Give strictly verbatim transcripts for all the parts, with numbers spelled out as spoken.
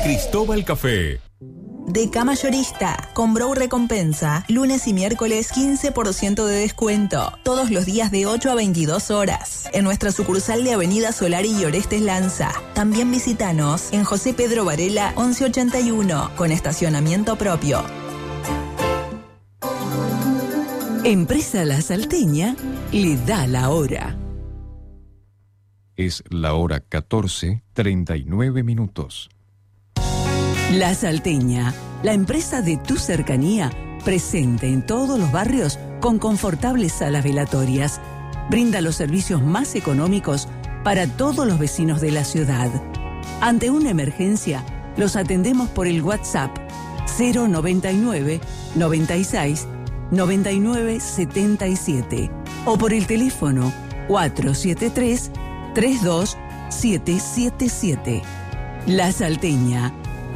Cristóbal Café. Deca Mayorista, con Brow Recompensa, lunes y miércoles quince por ciento de descuento, todos los días de ocho a veintidós horas, en nuestra sucursal de Avenida Solari y Orestes Lanza. También visitanos en José Pedro Varela once ochenta y uno, con estacionamiento propio. Empresa La Salteña le da la hora. Es la hora catorce, treinta y nueve minutos. La Salteña, la empresa de tu cercanía, presente en todos los barrios con confortables salas velatorias. Brinda los servicios más económicos para todos los vecinos de la ciudad. Ante una emergencia, los atendemos por el WhatsApp cero noventa y nueve, noventa y seis, noventa y nueve setenta y siete o por el teléfono cuatro siete tres, tres dos siete siete siete. La Salteña.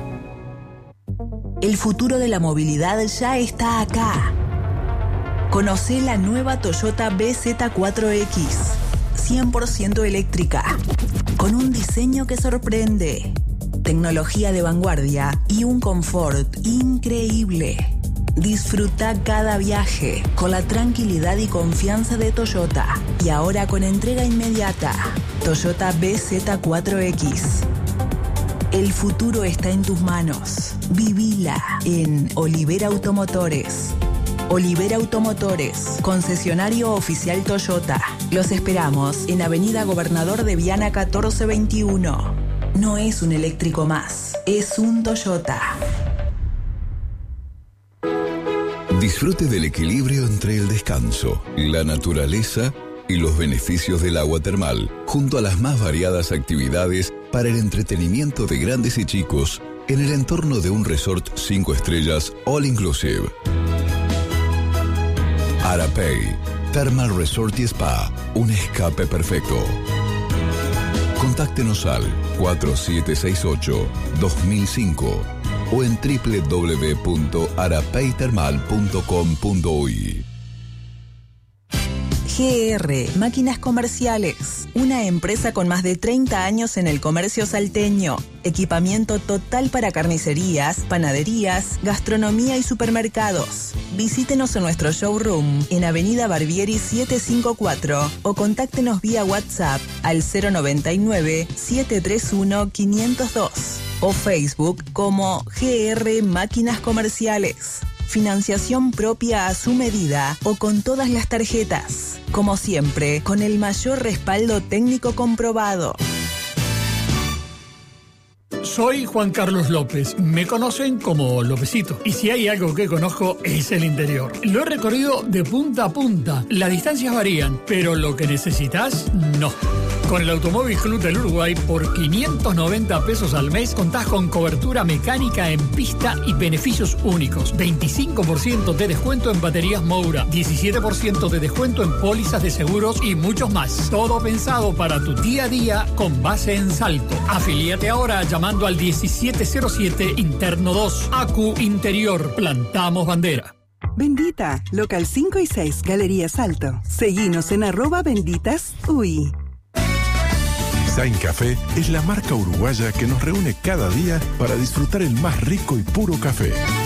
El futuro de la movilidad ya está acá. Conocé la nueva Toyota B Z cuatro X, cien por ciento eléctrica, con un diseño que sorprende, tecnología de vanguardia y un confort increíble. Disfruta cada viaje con la tranquilidad y confianza de Toyota. Y ahora con entrega inmediata. Toyota B Z cuatro X. El futuro está en tus manos. Vivila en Olivera Automotores. Olivera Automotores, concesionario oficial Toyota. Los esperamos en Avenida Gobernador de Viana catorce veintiuno. No es un eléctrico más, es un Toyota. Disfrute del equilibrio entre el descanso, la naturaleza y los beneficios del agua termal, junto a las más variadas actividades para el entretenimiento de grandes y chicos en el entorno de un resort cinco estrellas all inclusive. Arapey, Thermal Resort y Spa, un escape perfecto. Contáctenos al cuatro siete seis ocho, dos mil cinco o en doble u doble u doble u punto arapeytermal punto com punto uy. G R Máquinas Comerciales, una empresa con más de treinta años en el comercio salteño. Equipamiento total para carnicerías, panaderías, gastronomía y supermercados. Visítenos en nuestro showroom en Avenida Barbieri setecientos cincuenta y cuatro o contáctenos vía WhatsApp al cero noventa y nueve, siete tres uno, quinientos dos o Facebook como G R Máquinas Comerciales. Financiación propia a su medida o con todas las tarjetas. Como siempre, con el mayor respaldo técnico comprobado. Soy Juan Carlos López. Me conocen como Lópezito. Y si hay algo que conozco es el interior. Lo he recorrido de punta a punta. Las distancias varían, pero lo que necesitas, no. Con el Automóvil Club del Uruguay, por quinientos noventa pesos al mes, contás con cobertura mecánica en pista y beneficios únicos. veinticinco por ciento de descuento en baterías Moura, diecisiete por ciento de descuento en pólizas de seguros y muchos más. Todo pensado para tu día a día con base en Salto. Afilíate ahora llamando al diecisiete cero siete Interno dos. A Q Interior. Plantamos bandera. Bendita, local cinco y seis, Galería Salto. Seguinos en arroba benditas uy. Zain Café es la marca uruguaya que nos reúne cada día para disfrutar el más rico y puro café.